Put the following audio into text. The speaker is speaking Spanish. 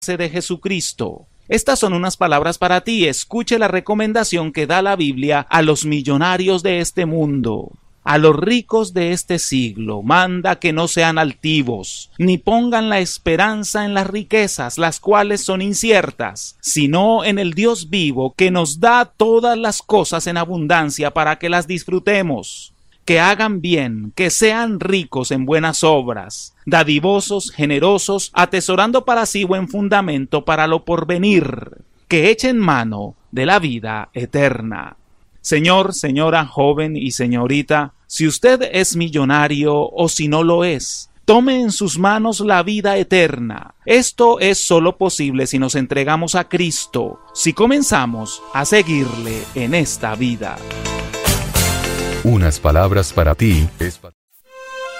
de Jesucristo. Estas son unas palabras para ti. Escuche la recomendación que da la Biblia a los millonarios de este mundo. A los ricos de este siglo manda que no sean altivos, ni pongan la esperanza en las riquezas, las cuales son inciertas, sino en el Dios vivo que nos da todas las cosas en abundancia para que las disfrutemos. Que hagan bien, que sean ricos en buenas obras, dadivosos, generosos, atesorando para sí buen fundamento para lo porvenir, que echen mano de la vida eterna. Señor, señora, joven y señorita, si usted es millonario o si no lo es, tome en sus manos la vida eterna. Esto es solo posible si nos entregamos a Cristo, si comenzamos a seguirle en esta vida. Unas palabras para ti.